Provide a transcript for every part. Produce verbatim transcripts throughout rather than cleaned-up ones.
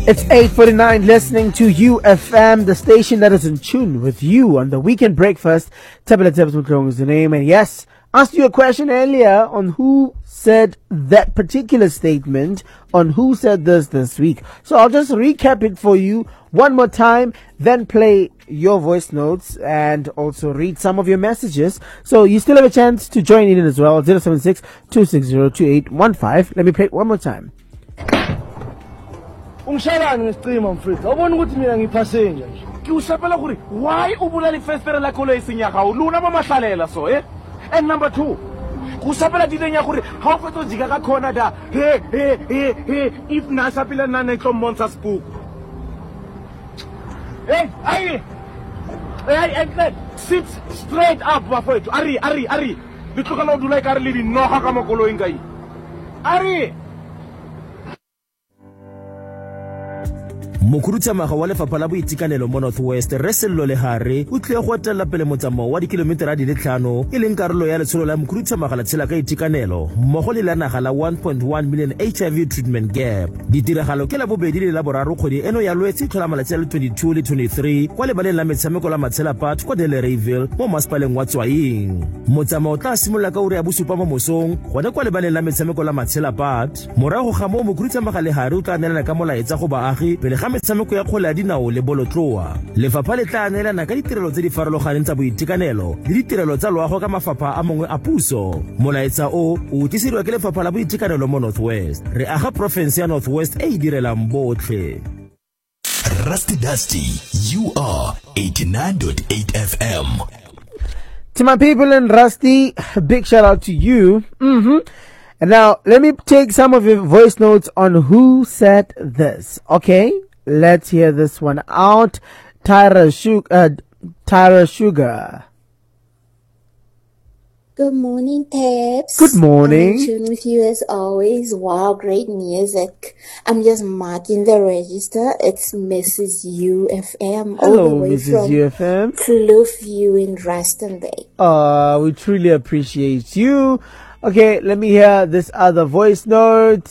It's eight forty-nine, listening to U F M, the station that is in tune with you on the weekend breakfast. Tabula Tabs Mkrong is the name. And yes, asked you a question earlier on who said that particular statement, on who said this this week. So I'll just recap it for you one more time, then play your voice notes and also read some of your messages. So you still have a chance to join in as well. zero seven six, two six zero, two eight one five. Let me play it one more time. Ungishayani ngesicima mfethu awubona ukuthi mina ngiphasenja nje ngiushapela kuri why ubulala ifespera lakho lesinyaka uluna bamahlalela so eh and number two kusapela dilenya kuri how fetho jika ka khona da he he he he if nasapela nana tlo monster spook hey ai ai ai sit straight up bafethu ari ari ari litlokala udula ikare le dinoga ka makolo enkai ari Mokhuduthamaga wa lefapha la boitekanelo mo Northwest Resello Lehare o tlile go etela pele motsamao wa dikilometera di le tlhano e leng karolo ya letsholo la mokhuduthamaga la tshela ka itekanelo mmogo le la naga la one point one million H I V treatment gap. Ditiragalo ke la bobedi le la boraro kgwedi eno ya lwetse tlhola malatsi a le twenty-two le twenty-three kwa lebaleng la metshameko la Matshelapat kwa Delareyville mo masepaleng wa Tswaing. Motsamao o tla simolola ka ura ya bosupa mo mosong gone kwa lebaleng la metshameko la Matshelapat. Morago ga moo mokhuduthamaga Lehare o tla neelana ka molaetsa go baagi pele ga metshameko ya kgwele ya dinao le bolotloa. Lefapha le tla neelana ka ditirelo tse di farologaneng tsa boitekanelo le ditirelo tsa loago ka mafapha a mangwe a puso. Molaetsa o o tlisediwa ke lefapha la boitekanelo mo Northwest. Re aga province ya Northwest e e direlang botlhe. Rusty Dusty, you are eighty-nine point eight F M. To my people in Rusty, big shout out to you. Mm-hmm. And now, let me take some of your voice notes on who said this. Okay? Let's hear this one out. Tyra Sugar. Uh, Tyra Sugar. Good morning, Tabs. Good morning. I'm in tune with you as always. Wow, great music. I'm just marking the register. It's Missus U F M. Hello, all the way Missus from U F M. Kloofview in Rustenburg. Uh, we truly appreciate you. Okay, let me hear this other voice note.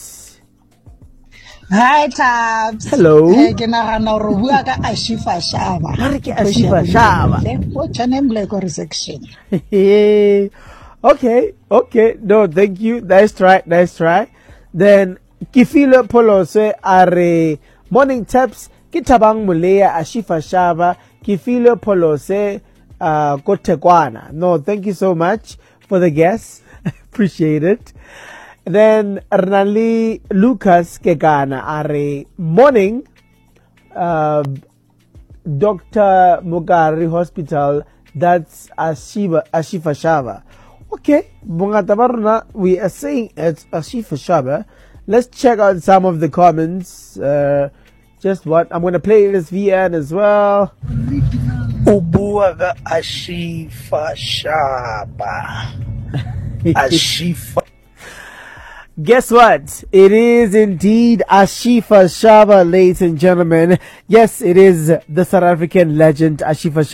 Hi, Tabs. Hello. Hey, ke nagana re bua ka Ashifa Shaba. Re ke Ashifa Shaba. What's your name like or section? Okay, okay. No, thank you. Nice try, nice try. Then Kifilo Polose are morning taps. Kitabang Mulea Ashifa Shaba. Kifilo Polose uh Kotekwana. No, thank you so much for the guess. Appreciate it. Then Ernali Lucas Kekana are morning uh, Doctor Mugari Hospital. That's Ashifa Ashifa Shaba. Okay, Bunga we are saying it's Ashifa Shaba. Let's check out some of the comments. Uh, just what I'm gonna play this V N as well. Ubuaga Ashifa Shaba. Ashifa. Guess what? It is indeed Ashifa Shaba, ladies and gentlemen. Yes, it is the South African legend Ashifa Shaba.